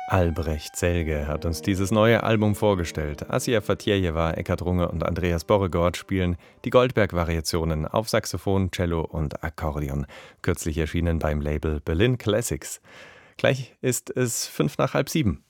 Albrecht Selge hat uns dieses neue Album vorgestellt. Assia Fatjejeva, Eckhard Runge und Andreas Borregaard spielen die Goldberg-Variationen auf Saxophon, Cello und Akkordeon. Kürzlich erschienen beim Label Berlin Classics. Gleich ist es 6:05.